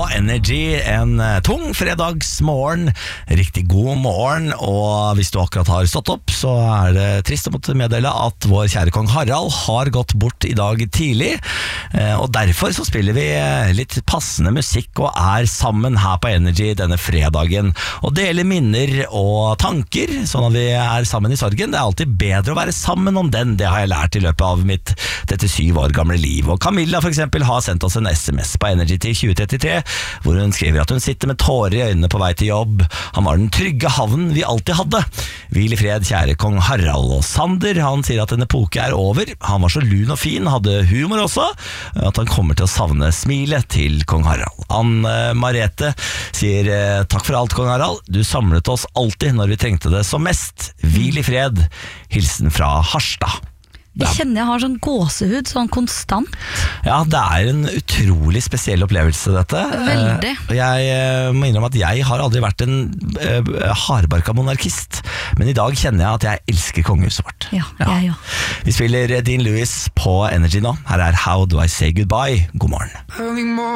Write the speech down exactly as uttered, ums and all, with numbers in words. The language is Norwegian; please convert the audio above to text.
Energy, en tung fredagsmorgen. Riktig god morgen. Og hvis du akkurat har stått opp, så er det trist å måtte meddele at vår kjære kong Harald har gått bort i dag tidlig. Og derfor så spiller vi litt passende musikk og er sammen her på Energy denne fredagen og deler minner og tanker, sånn at vi er sammen i sorgen. Det er alltid bedre å være sammen om den. Det har jeg lært i løpet av mitt trettisju år gamle liv. Og Camilla for eksempel har sendt oss en sms på Energy til tjue trettitre, hvor hun skriver at hun sitter med tårer i øynene på vei til jobb. Han var den trygge havnen vi alltid hadde. Hvil i fred, kjære kong Harald. Og Sander, han sier at en epoke er over. Han var så lun og fin, hadde humor også, at han kommer til å savne smilet til kong Harald. Anne Marete sier takk for alt, kong Harald. Du samlet oss alltid når vi trengte det som mest. Hvil i fred. Hilsen fra Harstad. Jeg kjenner jeg har sånn gåsehud, sånn konstant. Ja, det er en utrolig spesiell opplevelse dette. Veldig. Jeg må innrømme at jeg har aldri vært en uh, hardbarka monarkist, men i dag kjenner jeg at jeg elsker kongehuset vårt. Ja, jeg ja. Vi spiller Dean Lewis på Energy nå. Her er How Do I Say Goodbye. God morgen.